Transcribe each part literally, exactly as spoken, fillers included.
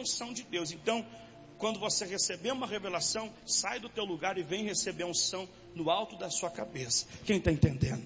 unção de Deus. Então, quando você receber uma revelação, sai do teu lugar e vem receber a unção no alto da sua cabeça. Quem está entendendo?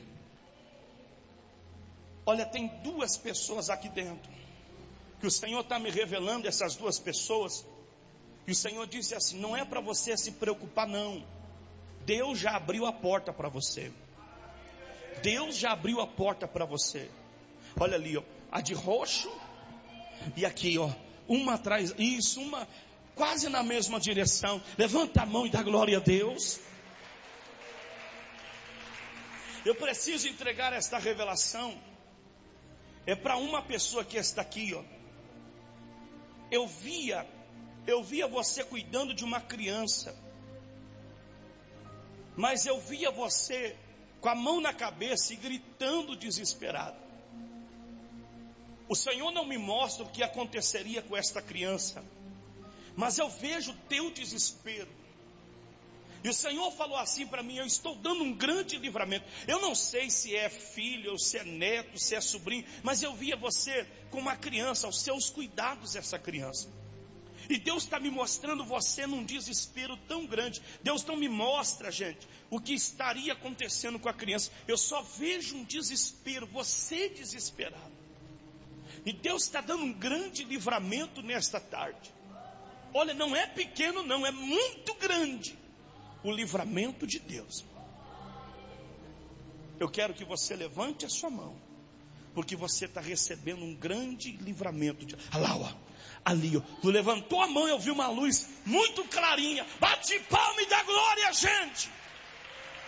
Olha, tem duas pessoas aqui dentro, que o Senhor está me revelando essas duas pessoas. E o Senhor disse assim: não é para você se preocupar não. Deus já abriu a porta para você. Deus já abriu a porta para você. Olha ali, ó, a de roxo e aqui, ó, uma atrás, isso, uma quase na mesma direção. Levanta a mão e dá glória a Deus. Eu preciso entregar esta revelação. É para uma pessoa que está aqui, ó. Eu via, eu via você cuidando de uma criança, mas eu via você com a mão na cabeça e gritando desesperado. O Senhor não me mostra o que aconteceria com esta criança, mas eu vejo o teu desespero. E o Senhor falou assim para mim: eu estou dando um grande livramento. Eu não sei se é filho, ou se é neto, se é sobrinho, mas eu via você com uma criança, aos seus cuidados essa criança. E Deus está me mostrando você num desespero tão grande. Deus não me mostra, gente, o que estaria acontecendo com a criança. Eu só vejo um desespero, você desesperado. E Deus está dando um grande livramento nesta tarde. Olha, não é pequeno não, é muito grande o livramento de Deus. Eu quero que você levante a sua mão, porque você está recebendo um grande livramento de... Olha lá, ó, ali, ó, tu levantou a mão e eu vi uma luz muito clarinha. Bate palma e dá glória, gente.